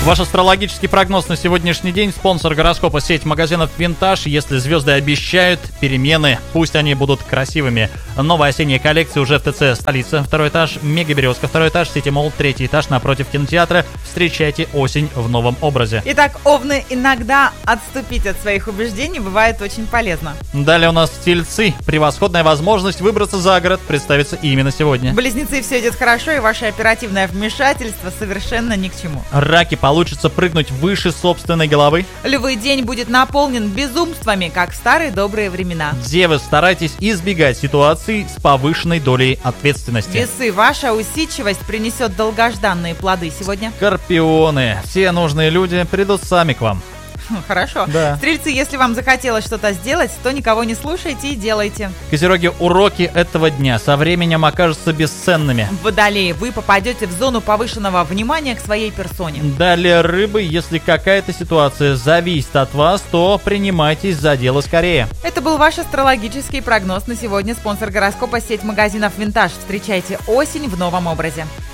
Ваш астрологический прогноз на сегодняшний день. Спонсор гороскопа — сеть магазинов «Винтаж». Если звезды обещают перемены, пусть они будут красивыми. Новая осенняя коллекция уже в ТЦ «Столица», 2 этаж, Мега Березка, 2 этаж, Сити Молл, 3 этаж, напротив кинотеатра. Встречайте осень в новом образе. Итак, овны, иногда отступить от своих убеждений бывает очень полезно. Далее у нас тельцы. Превосходная возможность выбраться за город представится именно сегодня. Близнецы, все идет хорошо, и ваше оперативное вмешательство совершенно ни к чему. Раки, получится прыгнуть выше собственной головы. Львы, день будет наполнен безумствами, как в старые добрые времена. Девы, старайтесь избегать ситуаций с повышенной долей ответственности. Весы, ваша усидчивость принесет долгожданные плоды сегодня. Скорпионы, все нужные люди придут сами к вам. Хорошо. Да. Стрельцы, если вам захотелось что-то сделать, то никого не слушайте и делайте. Козероги, уроки этого дня со временем окажутся бесценными. Водолеи, вы попадете в зону повышенного внимания к своей персоне. Далее рыбы, если какая-то ситуация зависит от вас, то принимайтесь за дело скорее. Это был ваш астрологический прогноз на сегодня. Спонсор гороскопа — сеть магазинов «Винтаж». Встречайте осень в новом образе.